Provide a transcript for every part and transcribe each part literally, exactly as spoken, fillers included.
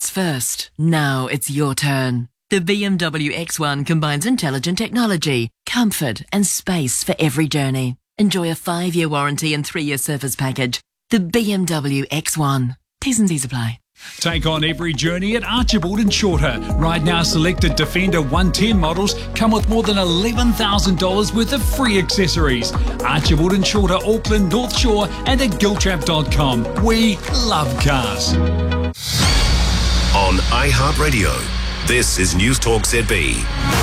Ladies first. Now it's your turn. The B M W X one combines intelligent technology, comfort and space for every journey. Enjoy a five-year warranty and three-year service package. The B M W X one. T's and C's apply. Take on every journey at Archibald and Shorter. Right now, selected Defender one ten models come with more than eleven thousand dollars worth of free accessories. Archibald and Shorter, Auckland, North Shore and at giltrap dot com. We love cars. On iHeartRadio, this is Newstalk Z B.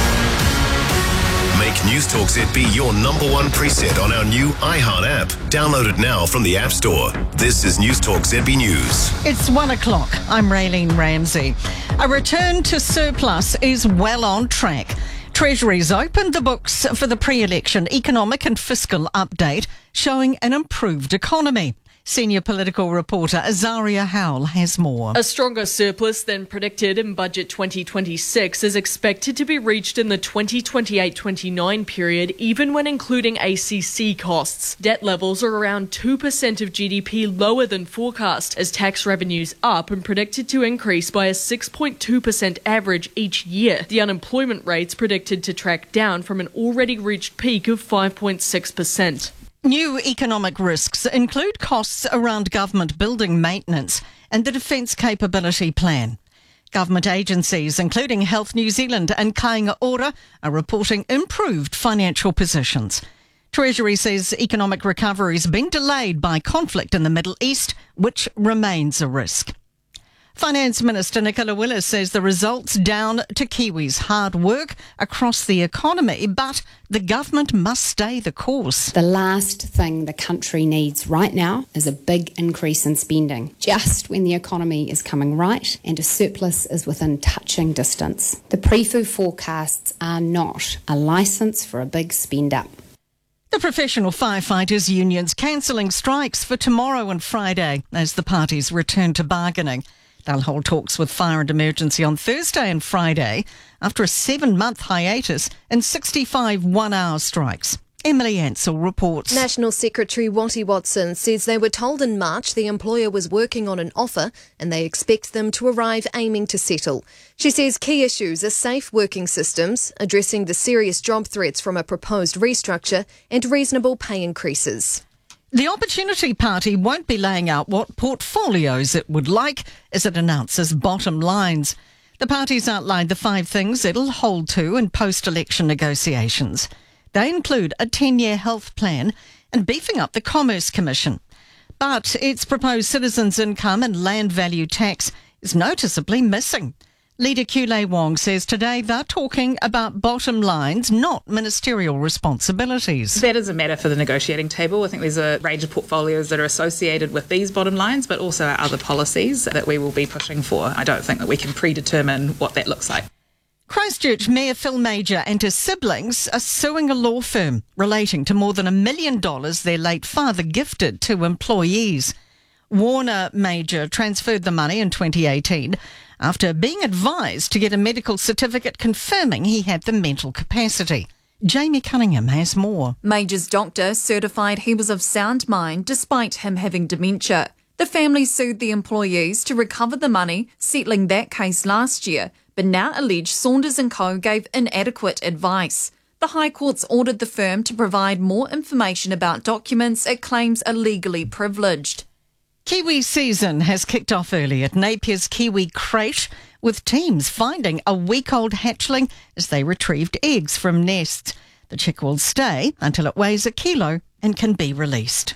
Make Newstalk Z B your number one preset on our new iHeart app. Download it now from the App Store. This is Newstalk Z B News. It's one o'clock. I'm Raylene Ramsey. A return to surplus is well on track. Treasury's opened the books for the pre-election economic and fiscal update, showing an improved economy. Senior political reporter Azaria Howell has more. A stronger surplus than predicted in Budget twenty twenty-six is expected to be reached in the twenty twenty-eight twenty-nine period, even when including A C C costs. Debt levels are around two percent of G D P lower than forecast, as tax revenues up and predicted to increase by a six point two percent average each year. The unemployment rate's predicted to track down from an already reached peak of five point six percent. New economic risks include costs around government building maintenance and the Defence Capability Plan. Government agencies, including Health New Zealand and Kāinga Ora, are reporting improved financial positions. Treasury says economic recovery has been delayed by conflict in the Middle East, which remains a risk. Finance Minister Nicola Willis says the result's down to Kiwis' hard work across the economy, but the government must stay the course. The last thing the country needs right now is a big increase in spending, just when the economy is coming right and a surplus is within touching distance. The P R E F U forecasts are not a licence for a big spend-up. The Professional Firefighters Union's cancelling strikes for tomorrow and Friday as the parties return to bargaining. They'll hold talks with Fire and Emergency on Thursday and Friday after a seven-month hiatus and sixty-five one-hour strikes. Emily Ansell reports. National Secretary Watty Watson says they were told in March the employer was working on an offer and they expect them to arrive aiming to settle. She says key issues are safe working systems, addressing the serious job threats from a proposed restructure and reasonable pay increases. The Opportunity Party won't be laying out what portfolios it would like as it announces bottom lines. The party's outlined the five things it'll hold to in post-election negotiations. They include a ten-year health plan and beefing up the Commerce Commission. But its proposed citizens' income and land value tax is noticeably missing. Leader Kule Wong says today they're talking about bottom lines, not ministerial responsibilities. That is a matter for the negotiating table. I think there's a range of portfolios that are associated with these bottom lines, but also our other policies that we will be pushing for. I don't think that we can predetermine what that looks like. Christchurch Mayor Phil Major and his siblings are suing a law firm relating to more than a million dollars their late father gifted to employees. Warner Major transferred the money in twenty eighteen after being advised to get a medical certificate confirming he had the mental capacity. Jamie Cunningham has more. Major's doctor certified he was of sound mind despite him having dementia. The family sued the employees to recover the money, settling that case last year, but now allege Saunders and Co gave inadequate advice. The High Court's ordered the firm to provide more information about documents it claims are legally privileged. Kiwi season has kicked off early at Napier's Kiwi Crate, with teams finding a week-old hatchling as they retrieved eggs from nests. The chick will stay until it weighs a kilo and can be released.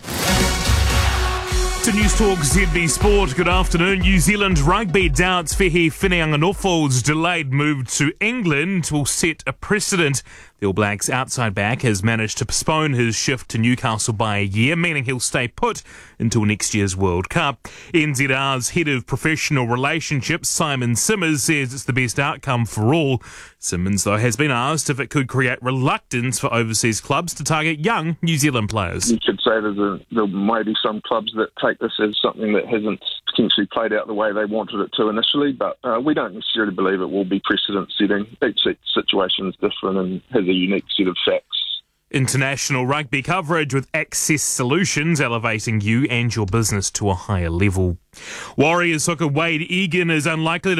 To Newstalk Z B Sport, good afternoon. New Zealand rugby doubts Fehi Whineanganoffo's delayed move to England will set a precedent. The All Blacks outside back has managed to postpone his shift to Newcastle by a year, meaning he'll stay put until next year's World Cup. N Z R's head of professional relationships, Simon Simmers, says it's the best outcome for all. Simmons, though, has been asked if it could create reluctance for overseas clubs to target young New Zealand players. You could say there's a, there might be some clubs that take this as something that hasn't potentially played out the way they wanted it to initially, but uh, we don't necessarily believe it will be precedent-setting. Each situation is different and has a unique set of facts. International rugby coverage with Access Solutions, elevating you and your business to a higher level. Warriors hooker Wade Egan is unlikely to